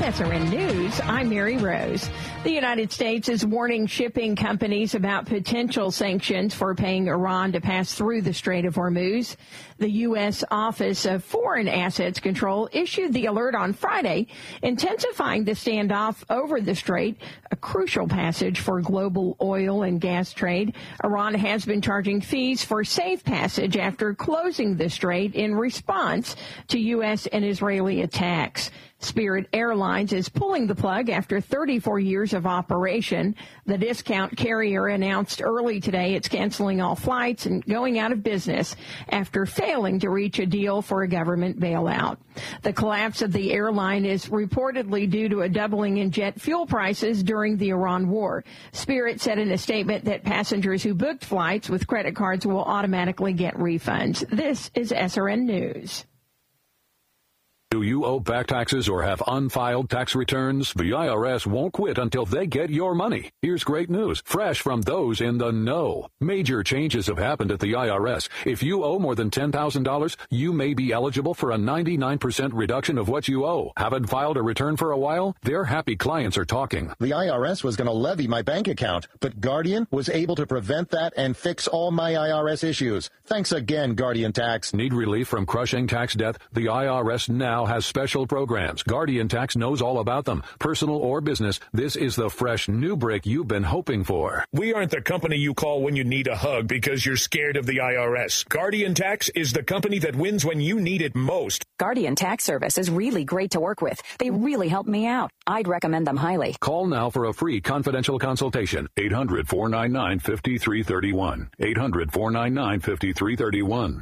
SRN News, I'm Mary Rose. The United States is warning shipping companies about potential sanctions for paying Iran to pass through the Strait of Hormuz. The U.S. Office of Foreign Assets Control issued the alert on Friday, intensifying the standoff over the strait, a crucial passage for global oil and gas trade. Iran has been charging fees for safe passage after closing the strait in response to U.S. and Israeli attacks. Spirit Airlines is pulling the plug after 34 years of operation. The discount carrier announced early today it's canceling all flights and going out of business after failing to reach a deal for a government bailout. The collapse of the airline is reportedly due to a doubling in jet fuel prices during the Iran war. Spirit said in a statement that passengers who booked flights with credit cards will automatically get refunds. This is SRN News. Do you owe back taxes or have unfiled tax returns? The IRS won't quit until they get your money. Here's great news, fresh from those in the know. Major changes have happened at the IRS. If you owe more than $10,000, you may be eligible for a 99% reduction of what you owe. Haven't filed a return for a while? Their happy clients are talking. The IRS was going to levy my bank account, but Guardian was able to prevent that and fix all my IRS issues. Thanks again, Guardian Tax. Need relief from crushing tax debt? The IRS now has special programs. Guardian Tax knows all about them. Personal or business, this is the fresh new break you've been hoping for. We aren't the company you call when you need a hug because you're scared of the IRS. Guardian Tax is the company that wins when you need it most. Guardian Tax Service is really great to work with. They really helped me out. I'd recommend them highly. Call now for a free confidential consultation. 800-499-5331. 800-499-5331.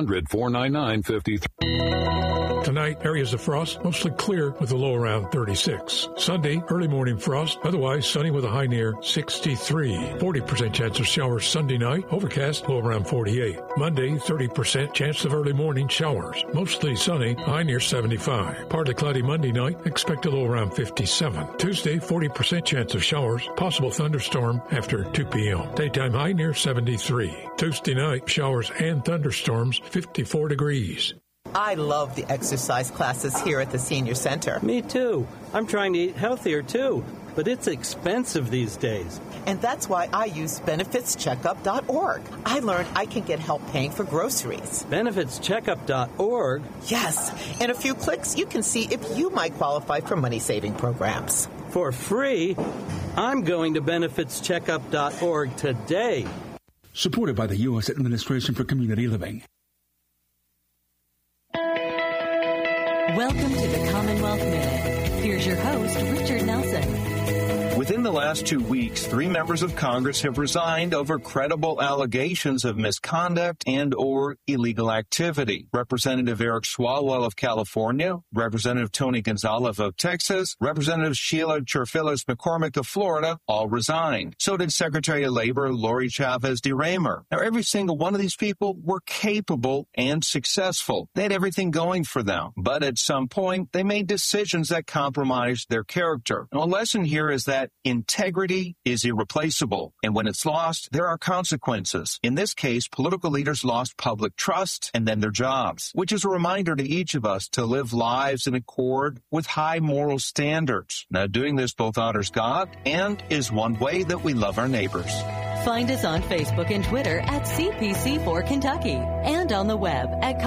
800-499-5331. Tonight, areas of frost, mostly clear with a low around 36. Sunday, early morning frost, otherwise sunny with a high near 63. 40% chance of showers Sunday night, overcast, low around 48. Monday, 30% chance of early morning showers, mostly sunny, high near 75. Partly cloudy Monday night, expect a low around 57. Tuesday, 40% chance of showers, possible thunderstorm after 2 p.m. Daytime high near 73. Tuesday night, showers and thunderstorms, 54 degrees. I love the exercise classes here at the Senior Center. Me too. I'm trying to eat healthier too, but it's expensive these days. And that's why I use benefitscheckup.org. I learned I can get help paying for groceries. Benefitscheckup.org? Yes. In a few clicks, you can see if you might qualify for money-saving programs. For free? I'm going to benefitscheckup.org today. Supported by the U.S. Administration for Community Living. Welcome to the Commonwealth Minute. Here's your host, Richard Nelson. Within the last 2 weeks, 3 members of Congress have resigned over credible allegations of misconduct and or illegal activity. Representative Eric Swalwell of California, Representative Tony Gonzalez of Texas, Representative Sheila Cherfilas McCormick of Florida all resigned. So did Secretary of Labor Lori Chavez de Raymer. Now, every single one of these people were capable and successful. They had everything going for them. But at some point, they made decisions that compromised their character. And a lesson here is that integrity is irreplaceable, and when it's lost, there are consequences. In this case, political leaders lost public trust and then their jobs, which is a reminder to each of us to live lives in accord with high moral standards. Now, doing this both honors God and is one way that we love our neighbors. Find us on Facebook and Twitter at CPC4 Kentucky and on the web at